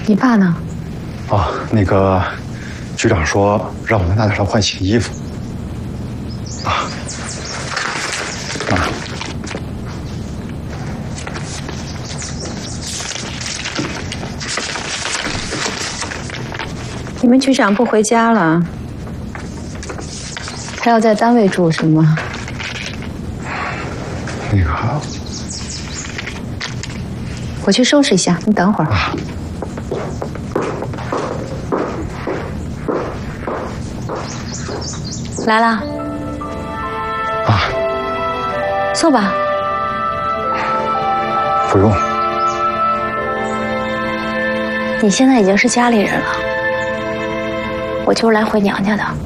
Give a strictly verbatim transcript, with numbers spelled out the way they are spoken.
你爸呢？ 啊，那个局长说让我们拿点上换洗的衣服。啊啊！ 你们局长不回家了？他要在单位住是吗？ 那个， 我去收拾一下，你等会儿。 啊。 来了。 啊。 坐吧。 不用。 你现在已经是家里人了，我就是来回娘家的。